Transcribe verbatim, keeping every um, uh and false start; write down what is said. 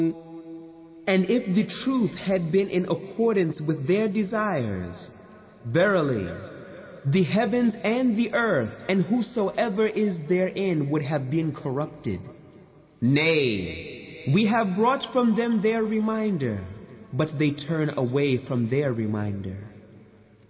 And if the truth had been in accordance with their desires, verily, the heavens and the earth and whosoever is therein would have been corrupted. Nay, we have brought from them their reminder, but they turn away from their reminder.